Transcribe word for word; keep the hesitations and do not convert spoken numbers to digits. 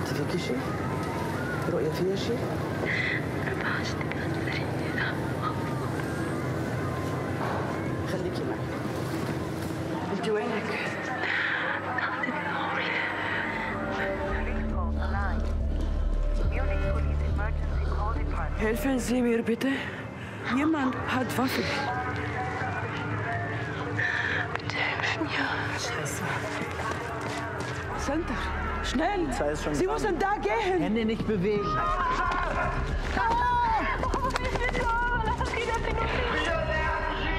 انت فيكي شيء؟ رؤية فيها شيء؟ خليكي معي. انت وينك؟ Helfen Sie mir bitte. Jemand hat Waffe. Bitte helfen, ja. Scheiße. Center, schnell! Sie müssen da gehen! Hände nicht bewegen. Ah!